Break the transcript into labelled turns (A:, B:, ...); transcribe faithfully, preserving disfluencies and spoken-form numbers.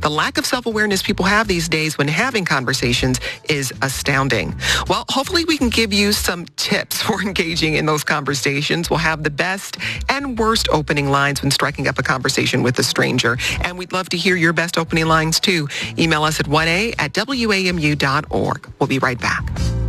A: The lack of self-awareness people have these days when having conversations is astounding. Well, hopefully we can give you some tips for engaging in those conversations. We'll have the best and worst opening lines when striking up a conversation with a stranger. And we'd love to hear your best opening lines too. Email us at one a at W A M U dot org. We'll be right back.